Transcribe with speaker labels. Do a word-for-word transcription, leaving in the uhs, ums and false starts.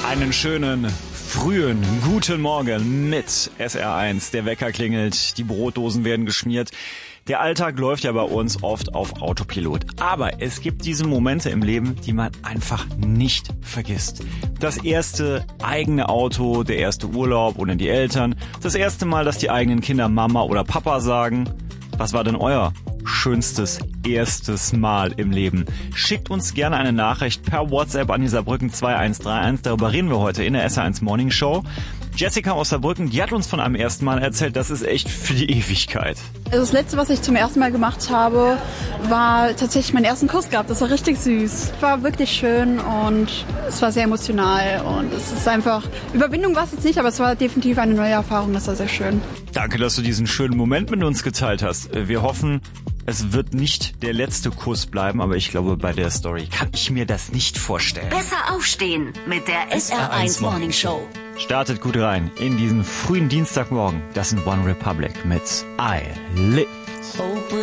Speaker 1: Einen schönen, frühen, guten Morgen mit S R eins. Der Wecker klingelt, die Brotdosen werden geschmiert. Der Alltag läuft ja bei uns oft auf Autopilot. Aber es gibt diese Momente im Leben, die man einfach nicht vergisst. Das erste eigene Auto, der erste Urlaub ohne die Eltern. Das erste Mal, dass die eigenen Kinder Mama oder Papa sagen. Was war denn euer schönstes erstes Mal im Leben? Schickt uns gerne eine Nachricht per WhatsApp an die Saarbrücken zwei eins drei eins. Darüber reden wir heute in der S R eins Morning Show. Jessica aus Saarbrücken, die hat uns von einem ersten Mal erzählt, das ist echt für die Ewigkeit.
Speaker 2: Also das letzte, was ich zum ersten Mal gemacht habe, war tatsächlich meinen ersten Kuss gehabt. Das war richtig süß. War wirklich schön und es war sehr emotional und es ist einfach, Überwindung war es jetzt nicht, aber es war definitiv eine neue Erfahrung. Das war sehr schön.
Speaker 1: Danke, dass du diesen schönen Moment mit uns geteilt hast. Wir hoffen, es wird nicht der letzte Kuss bleiben, aber ich glaube, bei der Story kann ich mir das nicht vorstellen.
Speaker 3: Besser aufstehen mit der S R eins Morning Show.
Speaker 1: Startet gut rein in diesen frühen Dienstagmorgen. Das sind One Republic mit I Live.